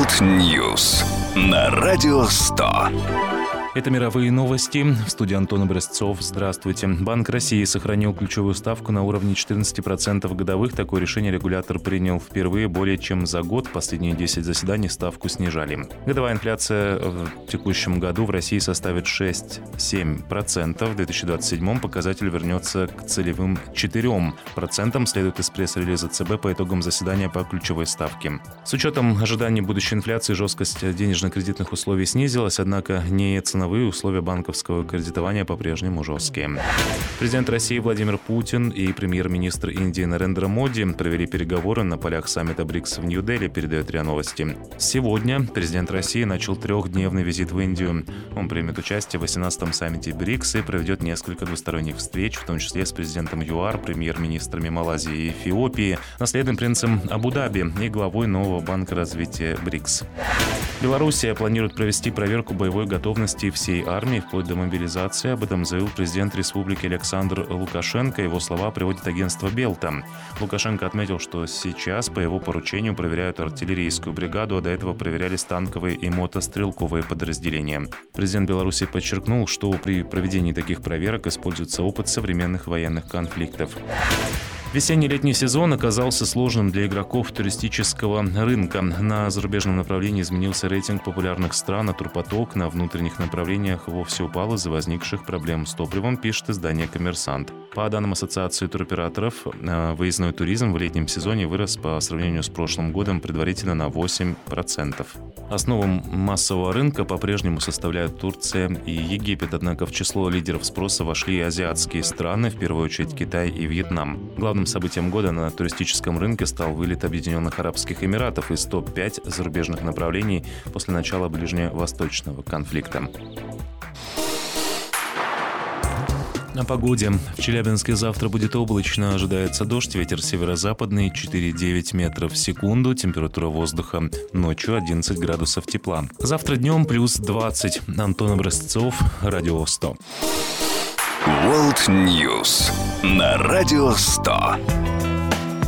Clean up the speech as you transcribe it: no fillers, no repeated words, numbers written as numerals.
World News на Радио 100. Это мировые новости. В студии Антон Образцов. Здравствуйте. Банк России сохранил ключевую ставку на уровне 14% годовых. Такое решение регулятор принял впервые более чем за год. В последние 10 заседаний ставку снижали. Годовая инфляция в текущем году в России составит 6-7%. В 2027 показатель вернется к целевым 4%, следует из пресс-релиза ЦБ по итогам заседания по ключевой ставке. С учетом ожиданий будущей инфляции жесткость денежно-кредитных условий снизилась, однако не ценовые условия банковского кредитования по-прежнему жесткие. Президент России Владимир Путин и премьер-министр Индии Нарендра Моди провели переговоры на полях саммита БРИКС в Нью-Дели, передает РИА Новости. Сегодня президент России начал 3-дневный визит в Индию. Он примет участие в 18-м саммите БРИКС и проведет несколько двусторонних встреч, в том числе с президентом ЮАР, премьер-министрами Малайзии и Эфиопии, наследным принцем Абу-Даби и главой нового банка развития БРИКС. Белоруссия планирует провести проверку боевой готовности всей армии вплоть до мобилизации. Об этом заявил президент республики Александр Лукашенко. Его слова приводит агентство Белта. Лукашенко отметил, что сейчас по его поручению проверяют артиллерийскую бригаду, а до этого проверялись танковые и мотострелковые подразделения. Президент Беларуси подчеркнул, что при проведении таких проверок используется опыт современных военных конфликтов. Весенне-летний сезон оказался сложным для игроков туристического рынка. На зарубежном направлении изменился рейтинг популярных стран, а турпоток на внутренних направлениях вовсе упал из-за возникших проблем с топливом, пишет издание «Коммерсант». По данным Ассоциации туроператоров, выездной туризм в летнем сезоне вырос по сравнению с прошлым годом предварительно на 8%. Основу массового рынка по-прежнему составляют Турция и Египет, однако в число лидеров спроса вошли и азиатские страны, в первую очередь Китай и Вьетнам. Главным событием года на туристическом рынке стал вылет Объединенных Арабских Эмиратов из топ-5 зарубежных направлений после начала ближневосточного конфликта. О погоде. В Челябинске завтра будет облачно, ожидается дождь, ветер северо-западный 4,9 метров в секунду, температура воздуха ночью 11 градусов тепла. Завтра днем плюс 20. Антон Образцов, Радио 100. World News на Радио 100.